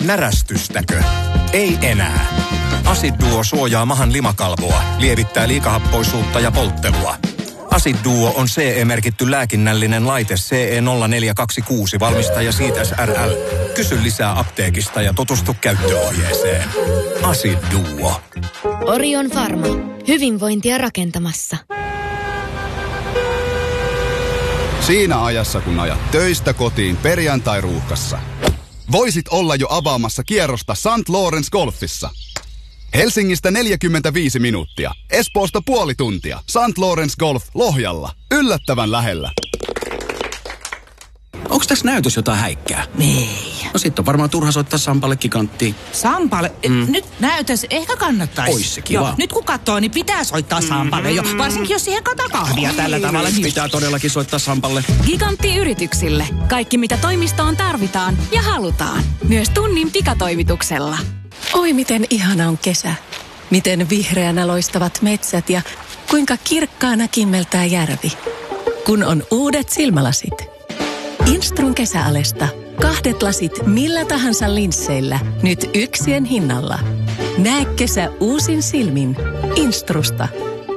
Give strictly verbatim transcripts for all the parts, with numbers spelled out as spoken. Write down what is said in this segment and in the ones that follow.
Närästystäkö? Ei enää. Acid Duo suojaa mahan limakalvoa, lievittää liikahappoisuutta ja polttelua. Acid Duo on C E-merkitty lääkinnällinen laite C E nolla neljä kaksi kuusi, valmistaja Siitäs R L. Kysy lisää apteekista ja tutustu käyttöohjeeseen. Acid Duo. Orion Pharma. Hyvinvointia rakentamassa. Siinä ajassa, kun ajat töistä kotiin perjantai-ruuhkassa, voisit olla jo avaamassa kierrosta Sankt Lorenz Golfissa. Helsingistä neljäkymmentäviisi minuuttia, Espoosta puoli tuntia. Sankt Lorenz Golf Lohjalla. Yllättävän lähellä. Onks tässä näytös jotain häikkää? Ei. No sit on varmaan turha soittaa Sampalle Giganttiin. Sampalle? Mm. Nyt näytös ehkä kannattaisi. Ois se kiva. Joo, nyt kun katsoo, niin pitää soittaa Sampalle jo. Varsinkin jos siihen kataa kahvia tällä tavalla. Niin... Pitää todellakin soittaa Sampalle. Gigantti yrityksille. Kaikki mitä toimistoon tarvitaan ja halutaan. Myös tunnin pikatoimituksella. Oi miten ihana on kesä. Miten vihreänä loistavat metsät ja kuinka kirkkaana kimmeltää järvi. Kun on uudet silmälasit. Instrun kesäalesta. Kahdet lasit millä tahansa linsseillä. Nyt yksien hinnalla. Näe kesä uusin silmin. Instrusta.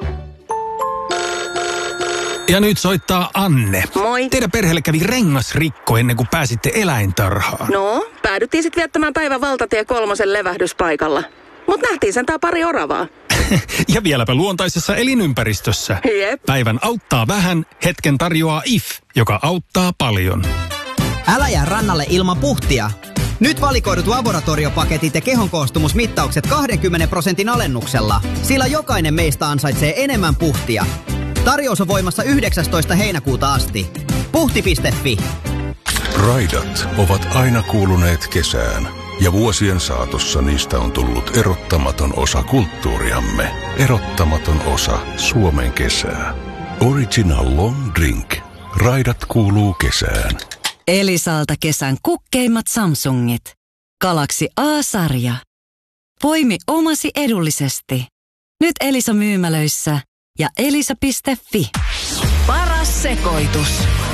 Ja nyt soittaa Anne. Moi. Teidän perheelle kävi rengasrikko ennen kuin pääsitte eläintarhaan. No, päädyttiin sitten viettämään päivän valtatie kolmosen levähdyspaikalla. Mut nähtiin sentään pari oravaa. Ja vieläpä luontaisessa elinympäristössä. Jep. Päivän auttaa vähän, hetken tarjoaa I F, joka auttaa paljon. Älä jää rannalle ilman puhtia. Nyt valikoidut laboratoriopaketit ja kehonkoostumusmittaukset kaksikymmentä prosentin alennuksella, sillä jokainen meistä ansaitsee enemmän puhtia. Tarjous on voimassa yhdeksästoista heinäkuuta asti. Puhti piste fi. Raidat ovat aina kuuluneet kesään, ja vuosien saatossa niistä on tullut erottamaton osa kulttuuriamme. Erottamaton osa Suomen kesää. Original Long Drink. Raidat kuuluu kesään. Elisalta kesän kukkeimmat Samsungit. Galaxy A-sarja. Poimi omasi edullisesti. Nyt Elisa myymälöissä ja elisa piste fi. Paras sekoitus.